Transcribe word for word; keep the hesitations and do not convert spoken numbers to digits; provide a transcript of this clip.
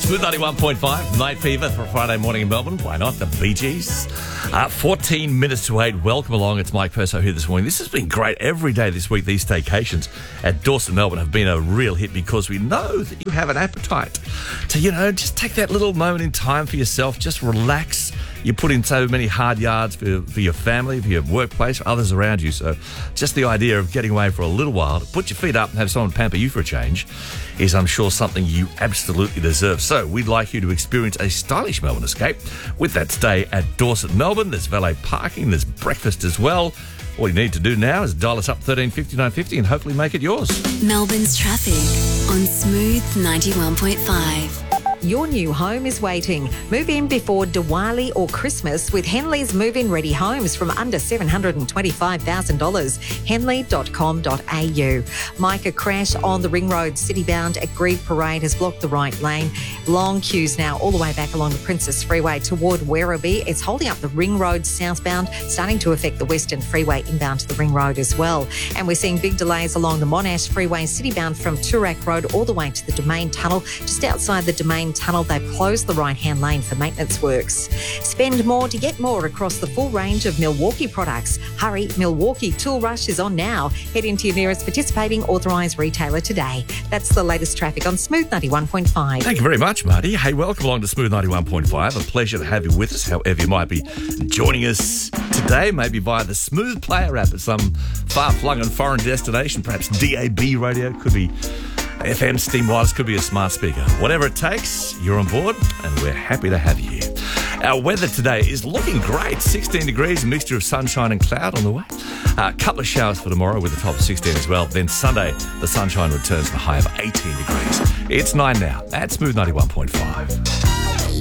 Smooth ninety-one point five, Night Fever for a Friday morning in Melbourne. Why not? The Bee Gees. Uh, fourteen minutes to eight. Welcome along. It's Mike Perso here this morning. This has been great. Every day this week, these staycations at Dawson, Melbourne have been a real hit because we know that you have an appetite to, you know, just take that little moment in time for yourself. Just relax. You put in so many hard yards for, for your family, for your workplace, for others around you. So just the idea of getting away for a little while, to put your feet up and have someone pamper you for a change is, I'm sure, something you absolutely deserve. So we'd like you to experience a stylish Melbourne escape with that stay at Dorset, Melbourne. There's valet parking, there's breakfast as well. All you need to do now is dial us up thirteen fifty, nine fifty and hopefully make it yours. Melbourne's traffic on Smooth ninety-one point five. Your new home is waiting. Move in before Diwali or Christmas with Henley's move-in ready homes from under seven hundred twenty-five thousand dollars. henley dot com dot a u. Micah crash on the Ring Road citybound at Grieve Parade has blocked the right lane. Long queues now all the way back along the Princess Freeway toward Werribee. It's holding up the Ring Road southbound, starting to affect the Western Freeway inbound to the Ring Road as well. And we're seeing big delays along the Monash Freeway citybound from Toorak Road all the way to the Domain Tunnel. Just outside the Domain Tunnel, they've closed the right-hand lane for maintenance works. Spend more to get more across the full range of Milwaukee products. Hurry, Milwaukee Tool Rush is on now. Head into your nearest participating authorised retailer today. That's the latest traffic on Smooth ninety-one point five. Thank you very much, Marty. Hey, welcome along to Smooth ninety-one point five. A pleasure to have you with us, however you might be joining us today, maybe via the Smooth Player app at some far-flung and foreign destination, perhaps D A B radio, could be F M steam wireless, could be a smart speaker. Whatever it takes, you're on board and we're happy to have you here. Our weather today is looking great. sixteen degrees, a mixture of sunshine and cloud on the way. A couple of showers for tomorrow with a top of sixteen as well. Then Sunday, the sunshine returns to a high of eighteen degrees. It's nine now at Smooth ninety-one point five.